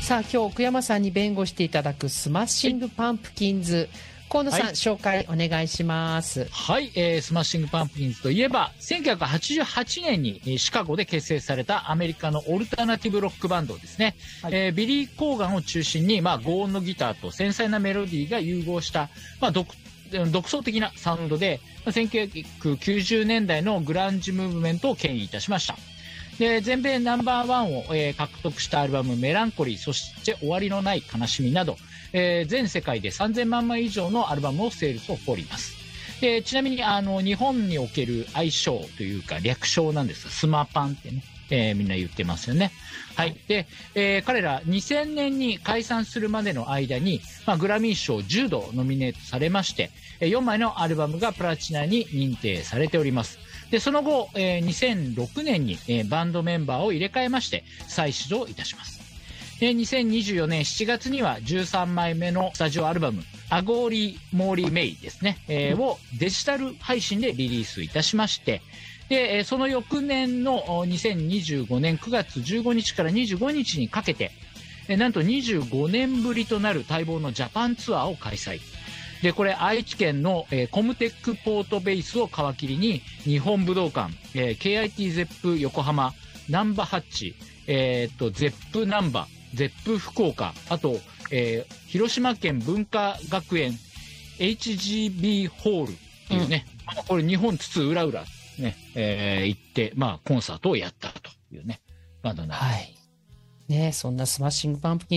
さあ今日奥山さんに弁護していただくスマッシングパンプキンズ、河野さん、 はい、 紹介お願いします。 はい、スマッシングパンプキンズといえば1988年にシカゴで結成されたアメリカのオルタナティブロックバンドですね、はい、ビリー・コーガンを中心に、高音のギターと繊細なメロディーが融合した、独創的なサウンドで1990年代のグランジムーブメントを牽引いたしました。で、全米ナンバーワンを、獲得したアルバムメランコリー、そして終わりのない悲しみなど、全世界で3000万枚以上のアルバムをセールスを誇ります。で、ちなみに日本における愛称というか略称なんですが、スマパンってね、みんな言ってますよね。はい。で、彼ら2000年に解散するまでの間に、グラミー賞10度ノミネートされまして、4枚のアルバムがプラチナに認定されております。で、その後、2006年に、バンドメンバーを入れ替えまして再始動いたします。で、2024年7月には13枚目のスタジオアルバムアゴーリー・モーリー・メイですね、をデジタル配信でリリースいたしまして、で、その翌年の2025年9月15日から25日にかけて、なんと25年ぶりとなる待望のジャパンツアーを開催。で、これ愛知県の、コムテックポートベースを皮切りに日本武道館、KIT ゼップ横浜、ナンバハッチ、ゼップナンバ、ゼップ福岡、あと、広島県文化学園 HGB ホールっていうね、これ日本津々浦々ね、行って、コンサートをやったというね、バンドなんです。 はい。ね、そんなスマッシングパンプキン